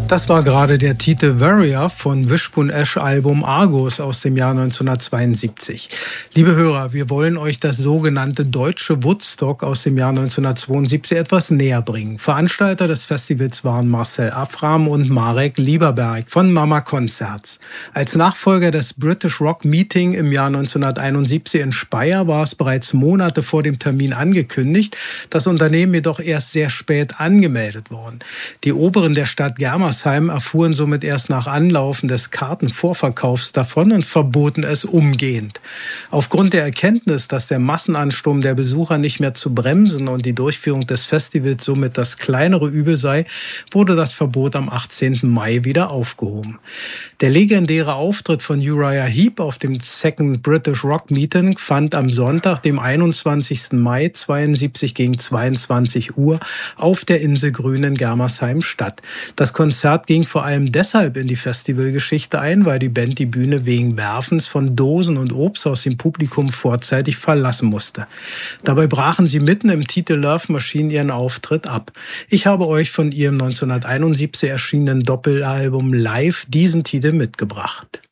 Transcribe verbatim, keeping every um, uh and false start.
Das war gerade der Titel Warrior von Wishbone Ash Album Argos aus dem Jahr neunzehnhundertzweiundsiebzig. Liebe Hörer, wir wollen euch das sogenannte deutsche Woodstock aus dem Jahr neunzehnhundertzweiundsiebzig etwas näher bringen. Veranstalter des Festivals waren Marcel Afram und Marek Lieberberg von Mama Concerts. Als Nachfolger des British Rock Meeting im Jahr neunzehnhunderteinundsiebzig in Speyer war es bereits Monate vor dem Termin angekündigt, das Unternehmen jedoch erst sehr spät angemeldet worden. Die Oberen der Stadt Germersheim erfuhren somit erst nach Anlaufen des Kartenvorverkaufs davon und verboten es umgehend. Aufgrund der Erkenntnis, dass der Massenansturm der Besucher nicht mehr zu bremsen und die Durchführung des Festivals somit das kleinere Übel sei, wurde das Verbot am achtzehnten Mai wieder aufgehoben. Der legendäre Auftritt von Uriah Heep auf dem Second British Rock Meeting fand am Sonntag, dem einundzwanzigsten Mai zweiundsiebzig gegen zweiundzwanzig Uhr auf der Insel Grün in Germersheim statt. Das Konzert ging vor allem deshalb in die Festivalgeschichte ein, weil die Band die Bühne wegen Werfens von Dosen und Obst aus dem Publikum vorzeitig verlassen musste. Dabei brachen sie mitten im Titel Love Machine ihren Auftritt ab. Ich habe euch von ihrem neunzehnhunderteinundsiebzig erschienenen Doppelalbum Live diesen Titel mitgebracht.